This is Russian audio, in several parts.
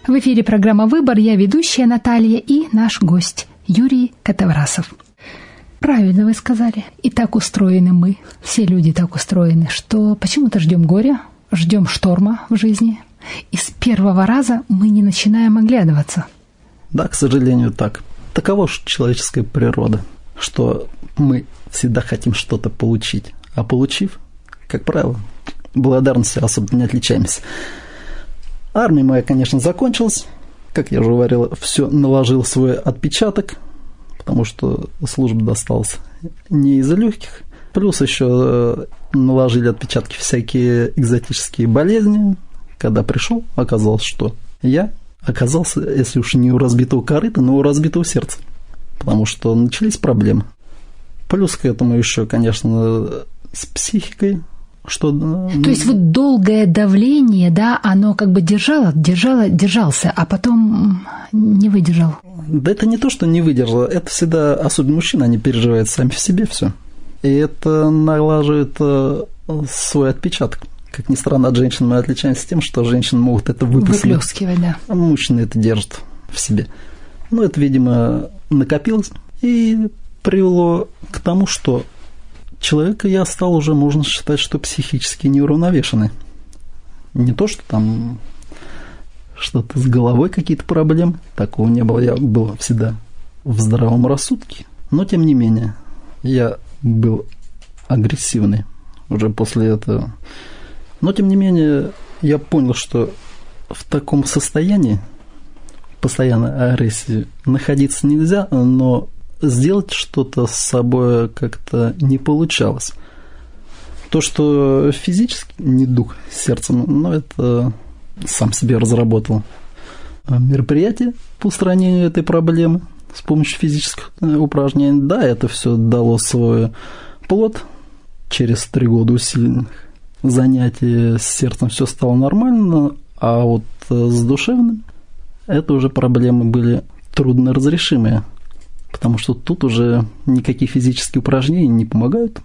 В эфире программа «Выбор». Я ведущая Наталья и наш гость Юрий Катаврасов. Правильно вы сказали. И так устроены мы, все люди так устроены, что почему-то ждем горя, ждем шторма в жизни, и с первого раза мы не начинаем оглядываться. Да, к сожалению, так. Такова уж человеческая природа, что мы всегда хотим что-то получить, а получив, как правило, благодарностью особо не отличаемся. Армия моя, конечно, закончилась. Как я уже говорил, все наложил свой отпечаток, потому что служба досталась не из легких. Плюс еще наложили отпечатки всякие экзотические болезни. Когда пришел, оказалось, что я оказался, если уж не у разбитого корыта, но у разбитого сердца. Потому что начались проблемы. Плюс к этому еще, конечно, с психикой. То есть вот долгое давление, да, оно как бы держался, а потом не выдержал. Да это не то, что не выдержало, это всегда, особенно мужчины, они переживают сами в себе все. И это налаживает свой отпечаток. Как ни странно, от женщин мы отличаемся тем, что женщины могут это выплескивать, да. А мужчины это держат в себе. Ну, это, видимо, накопилось и привело к тому, что человека я стал уже, можно считать, что психически неуравновешенный. Не то, что там что-то с головой, какие-то проблемы. Такого не было. Я был всегда в здравом рассудке. Но, тем не менее, я был агрессивный уже после этого. Но, тем не менее, я понял, что в таком состоянии постоянной агрессии находиться нельзя, но сделать что-то с собой как-то не получалось. То, что физически недуг сердцем, но это сам себе разработал мероприятие по устранению этой проблемы с помощью физических упражнений. Да, это все дало свой плод. Через 3 года усиленных занятий с сердцем все стало нормально, а вот с душевным это уже проблемы были трудноразрешимые. Потому что тут уже никакие физические упражнения не помогают.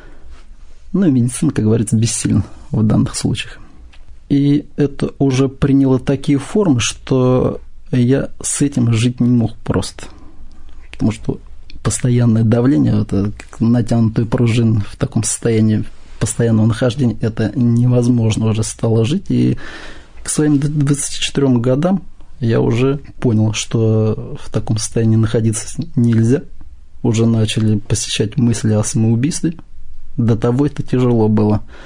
Ну и медицина, как говорится, бессильна в данных случаях. И это уже приняло такие формы, что я с этим жить не мог просто. Потому что постоянное давление, это как натянутая пружина в таком состоянии постоянного нахождения, это невозможно уже стало жить. И к своим 24 годам я уже понял, что в таком состоянии находиться нельзя. Уже начали посещать мысли о самоубийстве. До того это тяжело было.